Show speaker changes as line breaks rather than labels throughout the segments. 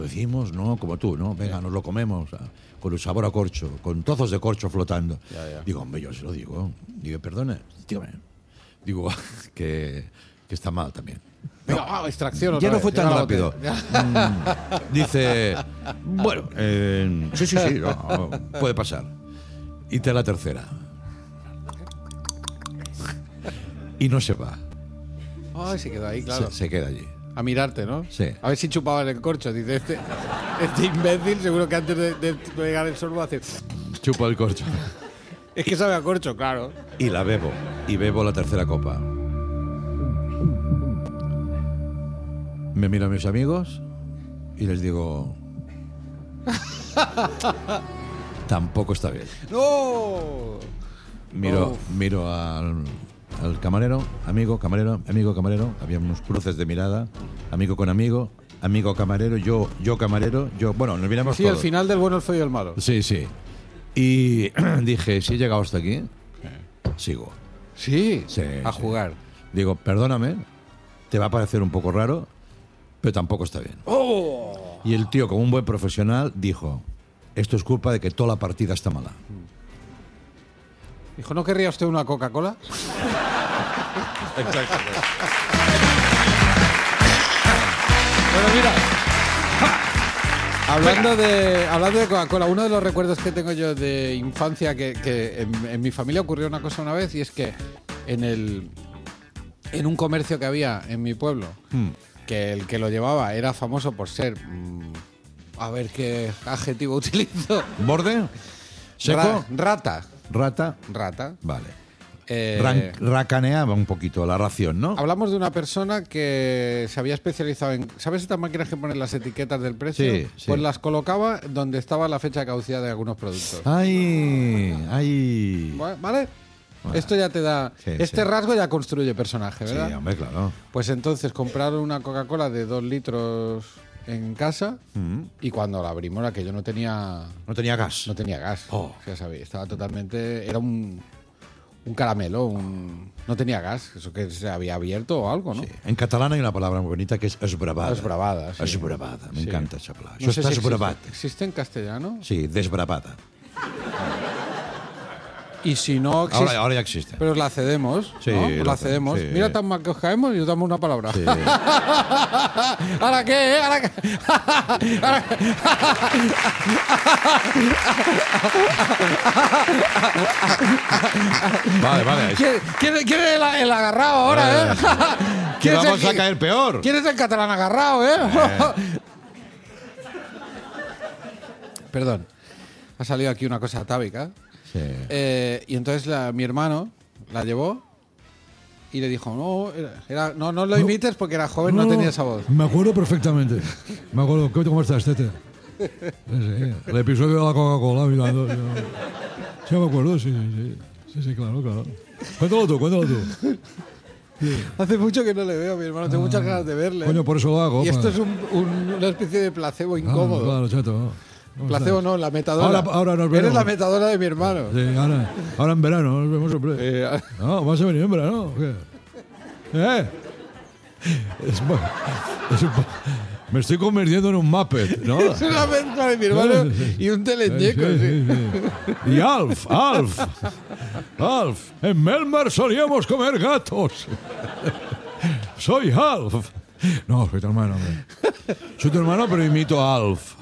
decimos, ¿no? Como tú, ¿no? Venga, nos lo comemos, con el sabor a corcho, con trozos de corcho flotando.
Ya.
Digo, hombre, yo se lo digo. Digo, perdone, dígame. Digo, que está mal también.
Venga, extracción.
Ya
otra
no
vez,
fue tan
la
rápido.
botella.
Dice, bueno, sí, no, puede pasar. Y te la tercera. Y no se va.
Ay, se quedó ahí, claro.
Se queda allí.
A mirarte, ¿no?
Sí.
A ver si chupaban el corcho. Dice, este imbécil seguro que antes de pegar el sorbo hace...
Chupa el corcho.
Es que sabe a corcho, claro.
Y la bebo. Y bebo la tercera copa. Me miro a mis amigos y les digo... Tampoco está bien.
¡No!
Miro al camarero, amigo, camarero. Había unos cruces de mirada. Amigo con amigo camarero, yo camarero, yo... Bueno, nos miramos
Sí,
todos.
el final del bueno, el feo y el malo.
Sí. Y dije, si he llegado hasta aquí, sigo.
Sí,
Sí,
a
sí.
jugar.
Digo, perdóname, te va a parecer un poco raro, pero tampoco está bien.
¡Oh!
Y el tío, como un buen profesional, dijo, esto es culpa de que toda la partida está mala.
Dijo, ¿no querría usted una Coca-Cola?
Exacto.
Bueno, mira. Hablando de Coca-Cola, uno de los recuerdos que tengo yo de infancia, que en mi familia ocurrió una cosa una vez, y es que en un comercio que había en mi pueblo, que el que lo llevaba era famoso por ser, a ver qué adjetivo utilizo,
¿Borde? ¿Seco?
Rata.
¿Rata? Vale. Racaneaba un poquito la ración, ¿no?
Hablamos de una persona que se había especializado en... ¿Sabes estas máquinas que ponen las etiquetas del precio?
Sí.
Pues las colocaba donde estaba la fecha de caducidad de algunos productos.
¡Ay!
¿Vale?
Bueno.
Esto ya te da...
Sí,
este
sí.
rasgo ya construye personaje, ¿verdad?
Sí, hombre, claro.
Pues entonces compraron una Coca-Cola de 2 litros en casa y cuando la abrimos aquello no tenía
gas.
no tenía gas.
Oh.
Ya sabéis, estaba totalmente... Era un caramelo, no tenía gas. Eso que se había abierto o algo, ¿no?
Sí. En catalán hay una palabra muy bonita que es esbravada.
Esbravada, sí.
Esbravada, me
Sí.
encanta esa palabra.
No
Eso
sé
está
si
esbravat.
¿Existe en castellano?
Sí, desbravada.
Y si no existe...
Ahora ya existe.
Pero la cedemos,
Sí,
¿no? Pues la
la
cedemos.
sí.
Mira tan mal que os caemos y os damos una palabra.
Sí.
¿Ahora qué, ¿Ahora qué?
Vale.
¿Quién es el agarrado ahora,
Que
¿Quién es
vamos
el-
a caer peor.
¿Quién es el catalán agarrado, Perdón. Ha salido aquí una cosa atávica.
Sí.
Y entonces mi hermano la llevó y le dijo, no lo imites porque era joven, no tenía esa voz.
Me acuerdo perfectamente. Me acuerdo. ¿Cómo estás, Tete? Sí, el episodio de la Coca-Cola. Mirando. Sí, me acuerdo, sí, claro. Cuéntalo tú. Sí.
Hace mucho que no le veo a mi hermano, tengo muchas ganas de verle.
Coño, por eso lo hago.
Y esto
para-
es una especie de placebo incómodo.
Claro, chato. ¿Cómo
Placebo
estás?
no, la metadora.
Ahora nos
Eres
veremos.
la metadora de mi hermano.
Sí, ahora en verano nos vemos siempre. No, vas a venir en verano. ¿O qué? Me estoy convirtiendo en un Muppet, ¿no?
Es una mezcla de mi hermano y un teleñeco. Sí.
Y Alf. En Melmar solíamos comer gatos. Soy Alf. No, soy tu hermano, hombre. Soy tu hermano, pero imito a Alf.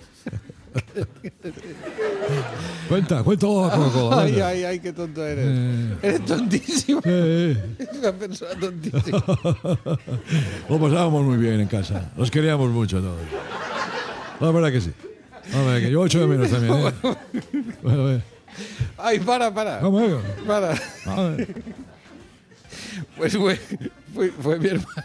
Cuenta la Coca-Cola.
Ay, qué tonto eres. Eres tontísimo. Es una persona tontísima.
Lo pasábamos muy bien en casa. Los queríamos mucho todos. La verdad que sí. La verdad que yo echo de menos también, ¿eh? Bueno.
Ay, para.
¿Cómo es?
Para.
A ver.
Pues fue mi hermano.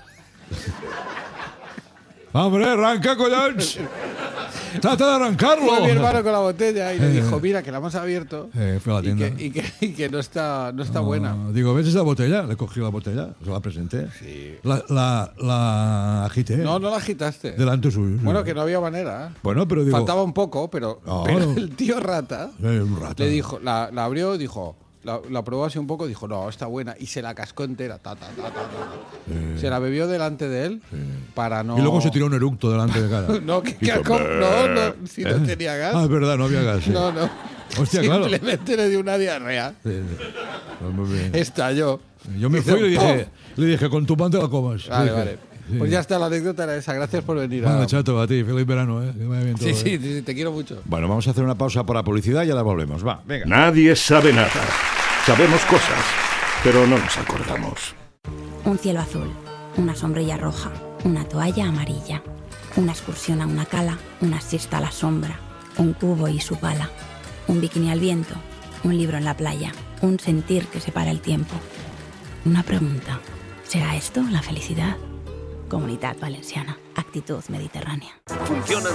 ¡Hombre, arranca, collons! ¡Trata de arrancarlo!
Fue mi hermano con la botella y le dijo, mira, que la hemos abierto
Fue a la tienda.
y que no está buena.
Digo, ¿ves esa botella? Le cogí la botella, se la presenté.
Sí.
La agité.
No la agitaste.
Delante suyo. sí.
Bueno, que no había manera.
Bueno, pero digo...
Faltaba un poco, pero
No.
el tío rata
Un rato.
le dijo, la abrió y dijo, La probó así un poco, dijo, no, está buena, y se la cascó entera. Se la bebió delante de él para no...
Y luego se tiró un eructo delante de cara.
No, que si no tenía gas.
Ah, es verdad, no había gas. Sí.
No.
Hostia, claro.
Simplemente le dio una diarrea.
Sí. Pues muy bien.
Estalló.
Yo me fui y le dije, con tu pan te la comas.
Vale.
Sí.
Pues ya está, la anécdota era esa. Gracias por venir.
Bueno, chato, a ti. Feliz verano, ¿eh? Que vaya bien todo,
Sí, te quiero mucho.
Bueno, vamos a hacer una pausa para publicidad y ya la volvemos. Va, venga.
Nadie sabe nada. Sabemos cosas, pero no nos acordamos.
Un cielo azul, una sombrilla roja, una toalla amarilla, una excursión a una cala, una siesta a la sombra, un cubo y su pala, un bikini al viento, un libro en la playa, un sentir que separa el tiempo. Una pregunta, ¿será esto la felicidad? Comunitat Valenciana, actitud mediterránea.
Funciona